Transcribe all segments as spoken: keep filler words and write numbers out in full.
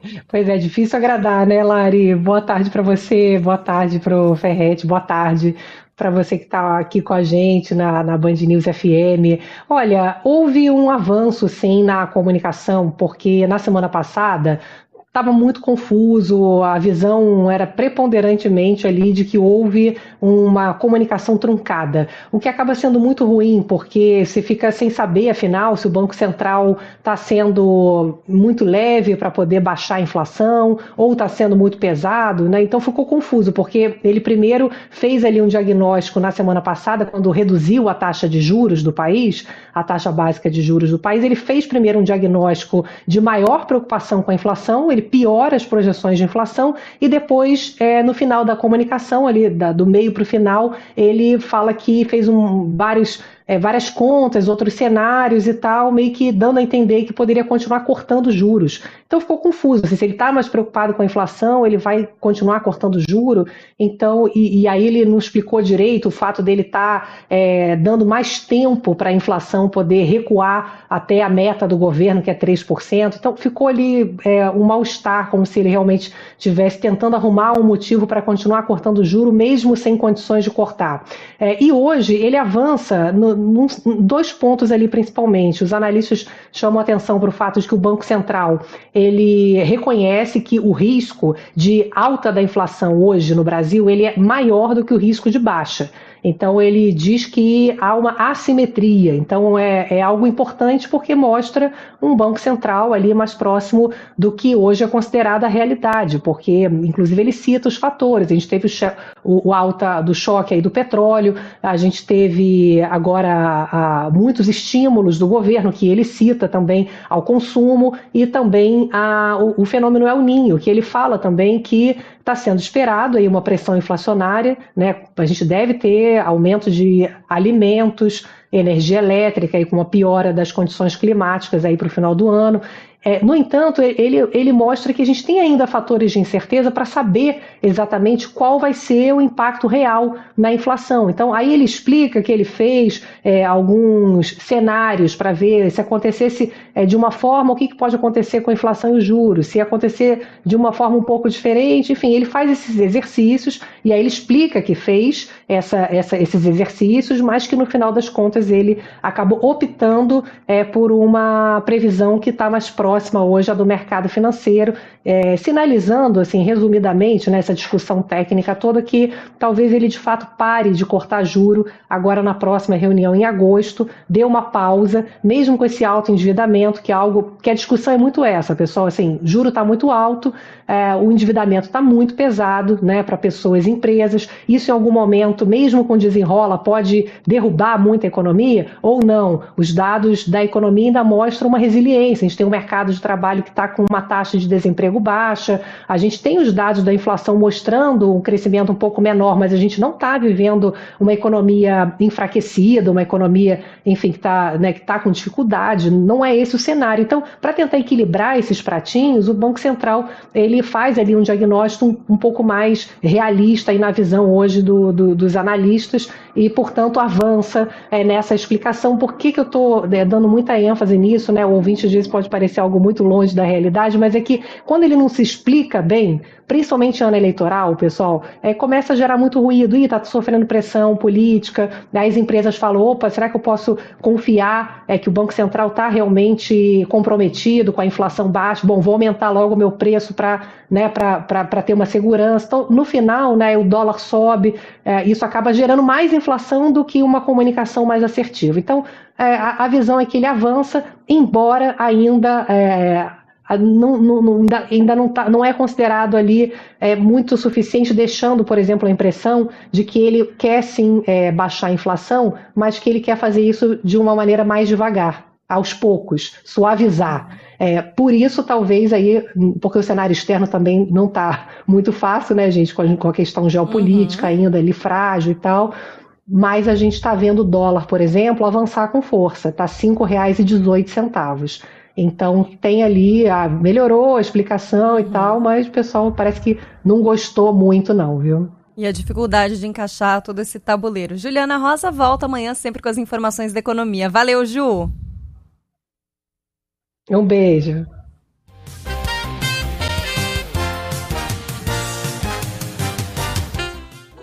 Pois é, difícil agradar, né, Lari? Boa tarde para você, boa tarde para o Ferretti, boa tarde para você que está aqui com a gente na, na Band News F M. Olha, houve um avanço, sim, na comunicação, porque na semana passada estava muito confuso, a visão era preponderantemente ali de que houve uma comunicação truncada, o que acaba sendo muito ruim, porque você fica sem saber, afinal, se o Banco Central está sendo muito leve para poder baixar a inflação ou está sendo muito pesado, né? Então ficou confuso, porque ele primeiro fez ali um diagnóstico na semana passada, quando reduziu a taxa de juros do país, a taxa básica de juros do país, ele fez primeiro um diagnóstico de maior preocupação com a inflação, ele piora as projeções de inflação e depois, é, no final da comunicação, ali da, do meio para o final, ele fala que fez um, vários é, várias contas, outros cenários e tal, meio que dando a entender que poderia continuar cortando juros. Então ficou confuso, assim, se ele está mais preocupado com a inflação, ele vai continuar cortando juro, então, e, e aí ele não explicou direito o fato dele estar tá, é, dando mais tempo para a inflação poder recuar até a meta do governo, que é três por cento. Então ficou ali é, um mal-estar, como se ele realmente estivesse tentando arrumar um motivo para continuar cortando juro, mesmo sem condições de cortar. É, e hoje ele avança no, num, dois pontos ali principalmente. Os analistas chamam atenção para o fato de que o Banco Central ele reconhece que o risco de alta da inflação hoje no Brasil ele é maior do que o risco de baixa. Então ele diz que há uma assimetria, então é, é algo importante porque mostra um Banco Central ali mais próximo do que hoje é considerada a realidade, porque inclusive ele cita os fatores, a gente teve o, o, o alta do choque aí do petróleo, a gente teve agora a, muitos estímulos do governo que ele cita também ao consumo e também a, o, o fenômeno El Niño, que ele fala também que está sendo esperado aí uma pressão inflacionária, né? A gente deve ter aumento de alimentos, energia elétrica e com uma piora das condições climáticas aí para o final do ano. É, no entanto, ele, ele mostra que a gente tem ainda fatores de incerteza para saber exatamente qual vai ser o impacto real na inflação. Então, aí ele explica que ele fez é, alguns cenários para ver se acontecesse é, de uma forma, o que, que pode acontecer com a inflação e os juros, se acontecer de uma forma um pouco diferente, enfim, ele faz esses exercícios e aí ele explica que fez essa, essa, esses exercícios, mas que no final das contas ele acabou optando é, por uma previsão que está mais próxima próxima hoje à do mercado financeiro, é, sinalizando, assim, resumidamente, nessa discussão técnica toda, que talvez ele de fato pare de cortar juro agora na próxima reunião em agosto, dê uma pausa, mesmo com esse alto endividamento, que é algo que a discussão é muito essa, pessoal, assim, juro está muito alto, é, o endividamento está muito pesado, né, para pessoas e empresas, isso em algum momento, mesmo com desenrola, pode derrubar muito a economia ou não, os dados da economia ainda mostram uma resiliência, a gente tem um mercado de trabalho que está com uma taxa de desemprego baixa, a gente tem os dados da inflação mostrando um crescimento um pouco menor, mas a gente não está vivendo uma economia enfraquecida, uma economia, enfim, que está, né, que tá com dificuldade, não é esse o cenário. Então, para tentar equilibrar esses pratinhos, o Banco Central ele faz ali um diagnóstico um, um pouco mais realista aí na visão hoje do, do, dos analistas e, portanto, avança é, nessa explicação. Por que, que eu estou é, dando muita ênfase nisso, né? O ouvinte às vezes pode parecer algo muito longe da realidade, mas é que quando ele não se explica bem, principalmente em ano eleitoral, pessoal, é, começa a gerar muito ruído, e está sofrendo pressão política, aí as empresas falam, opa, será que eu posso confiar é, que o Banco Central está realmente comprometido com a inflação baixa? Bom, vou aumentar logo o meu preço para, né, para ter uma segurança. Então, no final, né, o dólar sobe, é, isso acaba gerando mais inflação do que uma comunicação mais assertiva. Então, é, a, a visão é que ele avança, embora ainda... É, Não, não, ainda não, tá, não é considerado ali é, muito suficiente, deixando, por exemplo, a impressão de que ele quer sim é, baixar a inflação, mas que ele quer fazer isso de uma maneira mais devagar, aos poucos, suavizar. É, por isso, talvez, aí, porque o cenário externo também não está muito fácil, né, gente, com a, com a questão geopolítica Uhum. ainda ali frágil e tal, mas a gente está vendo o dólar, por exemplo, avançar com força, está cinco reais e dezoito centavos. Então tem ali, ah, melhorou a explicação e tal, Uhum. mas o pessoal parece que não gostou muito não, viu? E a dificuldade de encaixar todo esse tabuleiro. Juliana Rosa volta amanhã sempre com as informações da economia. Valeu, Ju! Um beijo.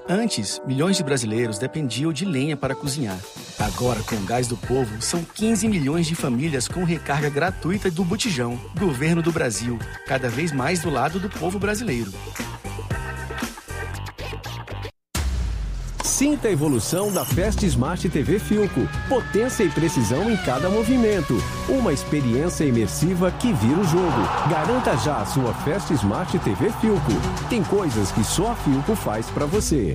Antes, milhões de brasileiros dependiam de lenha para cozinhar. Agora, com o Gás do Povo, são quinze milhões de famílias com recarga gratuita do Botijão. Governo do Brasil, cada vez mais do lado do povo brasileiro. Sinta a evolução da Fast Smart T V Philco. Potência e precisão em cada movimento. Uma experiência imersiva que vira o jogo. Garanta já a sua Fast Smart T V Philco. Tem coisas que só a Philco faz para você.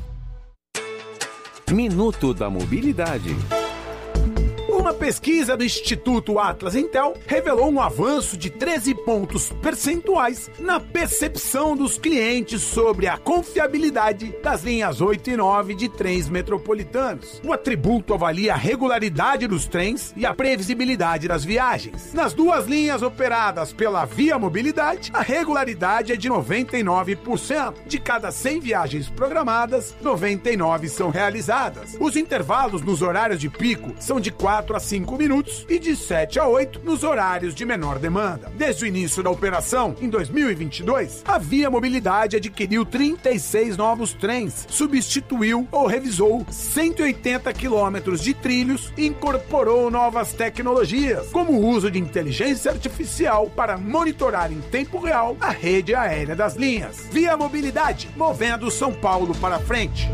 Minuto da Mobilidade. Uma pesquisa do Instituto Atlas Intel revelou um avanço de treze pontos percentuais na percepção dos clientes sobre a confiabilidade das linhas oito e nove de trens metropolitanos. O atributo avalia a regularidade dos trens e a previsibilidade das viagens. Nas duas linhas operadas pela Via Mobilidade, a regularidade é de noventa e nove por cento. De cada cem viagens programadas, noventa e nove são realizadas. Os intervalos nos horários de pico são de quatro a cinco minutos e de sete a oito nos horários de menor demanda. Desde o início da operação, em dois mil e vinte e dois, a Via Mobilidade adquiriu trinta e seis novos trens, substituiu ou revisou cento e oitenta quilômetros de trilhos e incorporou novas tecnologias, como o uso de inteligência artificial para monitorar em tempo real a rede aérea das linhas. Via Mobilidade, movendo São Paulo para frente.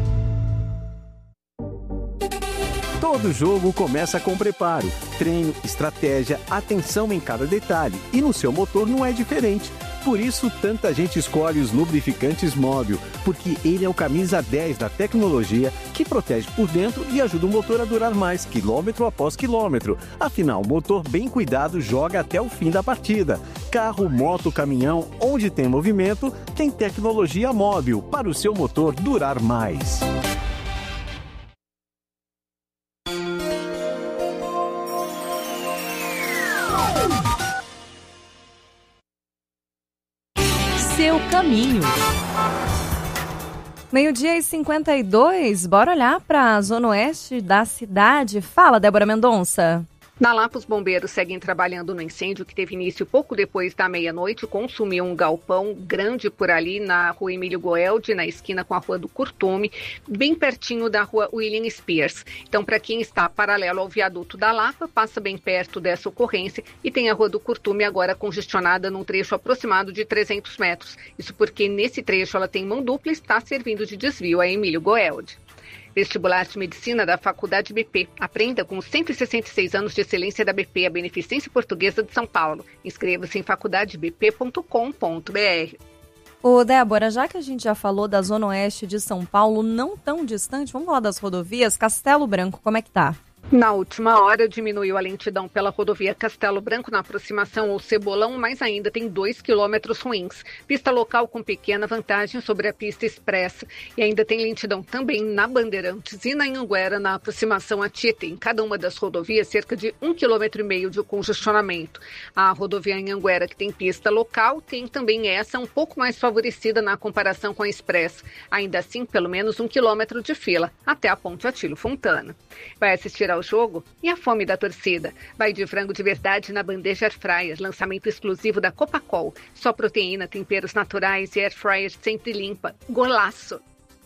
Todo jogo começa com preparo, treino, estratégia, atenção em cada detalhe. E no seu motor não é diferente. Por isso, tanta gente escolhe os lubrificantes Móbil, porque ele é o camisa dez da tecnologia que protege por dentro e ajuda o motor a durar mais, quilômetro após quilômetro. Afinal, o motor bem cuidado joga até o fim da partida. Carro, moto, caminhão, onde tem movimento, tem tecnologia Móbil para o seu motor durar mais. Seu caminho. Meio-dia e cinquenta e dois, bora olhar para a zona oeste da cidade. Fala, Débora Mendonça. Na Lapa, os bombeiros seguem trabalhando no incêndio que teve início pouco depois da meia-noite, consumiu um galpão grande por ali na rua Emílio Goeldi, na esquina com a rua do Curtume, bem pertinho da rua William Spears. Então, para quem está paralelo ao viaduto da Lapa, passa bem perto dessa ocorrência e tem a rua do Curtume agora congestionada num trecho aproximado de trezentos metros. Isso porque nesse trecho ela tem mão dupla e está servindo de desvio a Emílio Goeldi. Vestibular de Medicina da Faculdade B P. Aprenda com cento e sessenta e seis anos de excelência da B P, a Beneficência Portuguesa de São Paulo. Inscreva-se em faculdade b p ponto com ponto b r. Ô, Débora, já que a gente já falou da zona oeste de São Paulo, não tão distante, vamos falar das rodovias. Castelo Branco, como é que tá? Na última hora, diminuiu a lentidão pela rodovia Castelo Branco na aproximação ao Cebolão, mas ainda tem dois quilômetros ruins. Pista local com pequena vantagem sobre a pista expressa. E ainda tem lentidão também na Bandeirantes e na Anhanguera na aproximação a Tietê. Em cada uma das rodovias, cerca de um quilômetro e meio de congestionamento. A rodovia Anhanguera, que tem pista local, tem também essa um pouco mais favorecida na comparação com a expressa. Ainda assim, pelo menos um quilômetro de fila até a ponte Atílio Fontana. Vai assistir ao jogo e a fome da torcida. Vai de frango de verdade na bandeja Air Fryer, lançamento exclusivo da Copacol. Só proteína, temperos naturais e Air Fryer sempre limpa. Golaço!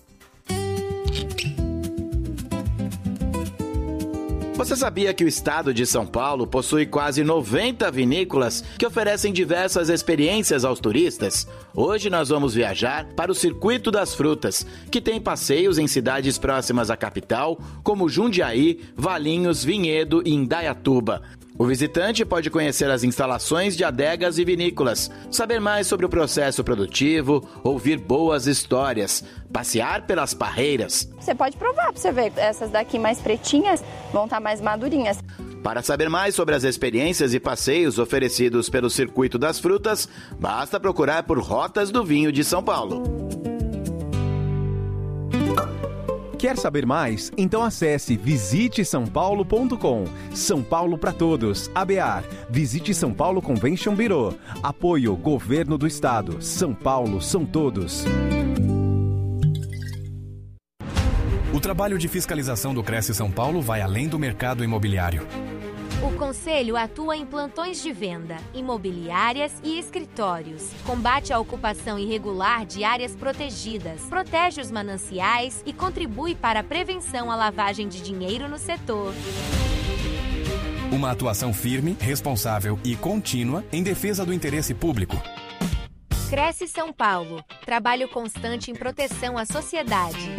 Você sabia que o estado de São Paulo possui quase noventa vinícolas que oferecem diversas experiências aos turistas? Hoje nós vamos viajar para o Circuito das Frutas, que tem passeios em cidades próximas à capital, como Jundiaí, Valinhos, Vinhedo e Indaiatuba. O visitante pode conhecer as instalações de adegas e vinícolas, saber mais sobre o processo produtivo, ouvir boas histórias, passear pelas parreiras. Você pode provar para você ver, essas daqui mais pretinhas vão estar mais madurinhas. Para saber mais sobre as experiências e passeios oferecidos pelo Circuito das Frutas, basta procurar por Rotas do Vinho de São Paulo. Quer saber mais? Então acesse visite são paulo ponto com. São Paulo para todos. A B A R. Visite São Paulo Convention Bureau. Apoio Governo do Estado. São Paulo são todos. O trabalho de fiscalização do Cresce São Paulo vai além do mercado imobiliário. O Conselho atua em plantões de venda, imobiliárias e escritórios. Combate a ocupação irregular de áreas protegidas, protege os mananciais e contribui para a prevenção à lavagem de dinheiro no setor. Uma atuação firme, responsável e contínua em defesa do interesse público. Cresce São Paulo. Trabalho constante em proteção à sociedade.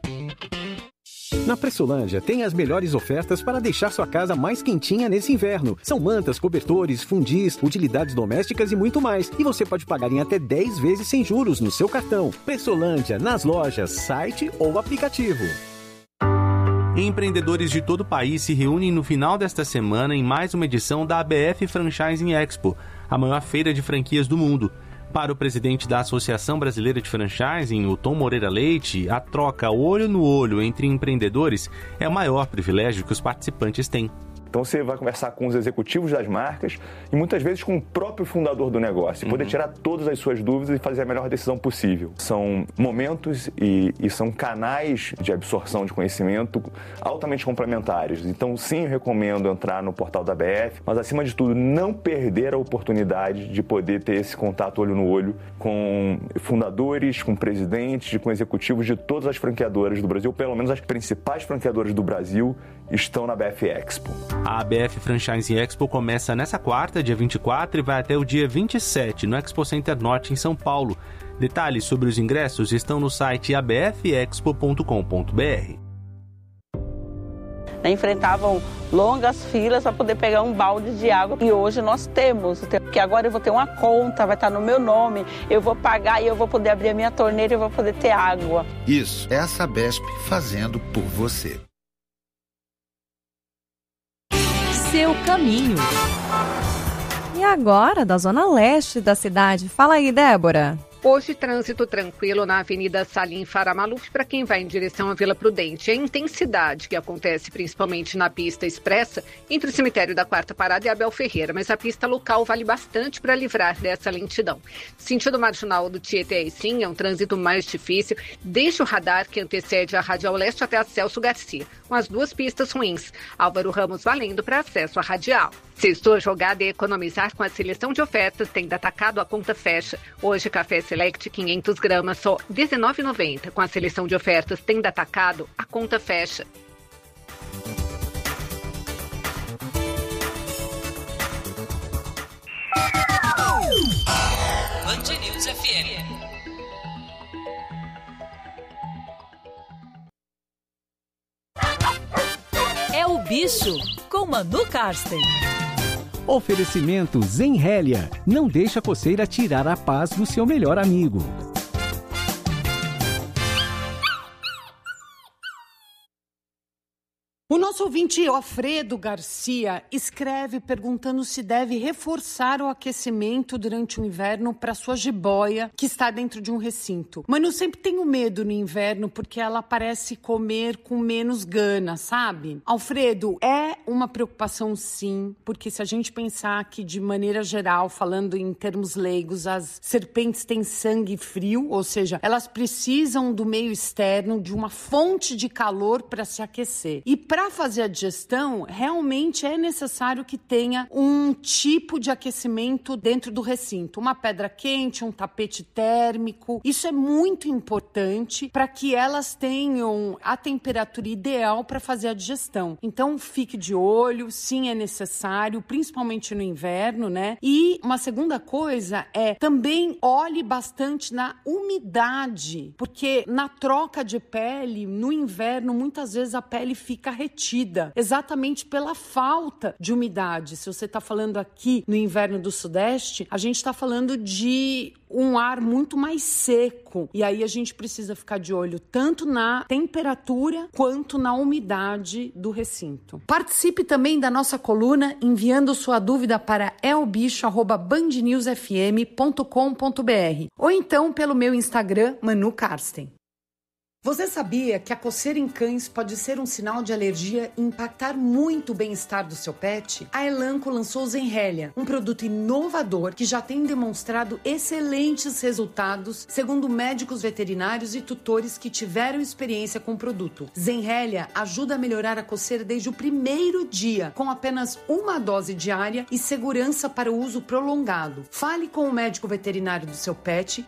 Na Pressolândia tem as melhores ofertas para deixar sua casa mais quentinha nesse inverno. São mantas, cobertores, fundis, utilidades domésticas e muito mais. E você pode pagar em até dez vezes sem juros no seu cartão. Pressolândia, nas lojas, site ou aplicativo. Empreendedores de todo o país se reúnem no final desta semana em mais uma edição da A B F Franchising Expo, a maior feira de franquias do mundo. Para o presidente da Associação Brasileira de Franchising, o Tom Moreira Leite, a troca olho no olho entre empreendedores é o maior privilégio que os participantes têm. Então você vai conversar com os executivos das marcas e muitas vezes com o próprio fundador do negócio, uhum. poder tirar todas as suas dúvidas e fazer a melhor decisão possível. São momentos e, e são canais de absorção de conhecimento altamente complementares. Então sim, eu recomendo entrar no portal da A B F, mas acima de tudo não perder a oportunidade de poder ter esse contato olho no olho com fundadores, com presidentes, com executivos de todas as franqueadoras do Brasil, pelo menos as principais franqueadoras do Brasil estão na A B F Expo. A A B F Franchising Expo começa nessa quarta, dia vinte e quatro, e vai até o dia vinte e sete, no Expo Center Norte, em São Paulo. Detalhes sobre os ingressos estão no site a b f expo ponto com ponto b r. Enfrentavam longas filas para poder pegar um balde de água. E hoje nós temos, porque agora eu vou ter uma conta, vai estar no meu nome, eu vou pagar e eu vou poder abrir a minha torneira e eu vou poder ter água. Isso é a Sabesp fazendo por você. Seu caminho. E agora, da zona leste da cidade. Fala aí, Débora. Hoje, trânsito tranquilo na Avenida Salim Faramaluf para quem vai em direção à Vila Prudente. A intensidade que acontece principalmente na pista expressa entre o cemitério da Quarta Parada e Abel Ferreira, mas a pista local vale bastante para livrar dessa lentidão. Sentido marginal do Tietê, sim, é um trânsito mais difícil. Deixa o radar que antecede a Radial Leste até a Celso Garcia, com as duas pistas ruins. Álvaro Ramos valendo para acesso à Radial. Sextou jogada e economizar com a seleção de ofertas, tem atacado a conta fecha. Hoje, café Select quinhentos gramas, só dezenove reais e noventa centavos. Com a seleção de ofertas, tem atacado, a conta fecha. Band News F M. É o bicho com Manu Karsten. Oferecimento Zenrélia. Não deixa a coceira tirar a paz do seu melhor amigo. O nosso ouvinte Alfredo Garcia escreve perguntando se deve reforçar o aquecimento durante o inverno para sua jiboia que está dentro de um recinto. Mas eu sempre tenho medo no inverno porque ela parece comer com menos gana, sabe? Alfredo, é uma preocupação sim, porque se a gente pensar que de maneira geral, falando em termos leigos, as serpentes têm sangue frio, ou seja, elas precisam do meio externo, de uma fonte de calor para se aquecer. E para Para fazer a digestão, realmente é necessário que tenha um tipo de aquecimento dentro do recinto. Uma pedra quente, um tapete térmico. Isso é muito importante para que elas tenham a temperatura ideal para fazer a digestão. Então, fique de olho, sim, é necessário, principalmente no inverno, né? E uma segunda coisa é também olhe bastante na umidade, porque na troca de pele, no inverno, muitas vezes a pele fica retida, exatamente pela falta de umidade. Se você está falando aqui no inverno do Sudeste, a gente está falando de um ar muito mais seco. E aí a gente precisa ficar de olho tanto na temperatura quanto na umidade do recinto. Participe também da nossa coluna enviando sua dúvida para elbicho arroba band news f m ponto com ponto b r ou então pelo meu Instagram, Manu Karsten. Você sabia que a coceira em cães pode ser um sinal de alergia e impactar muito o bem-estar do seu pet? A Elanco lançou o Zenrelia, um produto inovador que já tem demonstrado excelentes resultados, segundo médicos veterinários e tutores que tiveram experiência com o produto. Zenrelia ajuda a melhorar a coceira desde o primeiro dia, com apenas uma dose diária e segurança para o uso prolongado. Fale com o médico veterinário do seu pet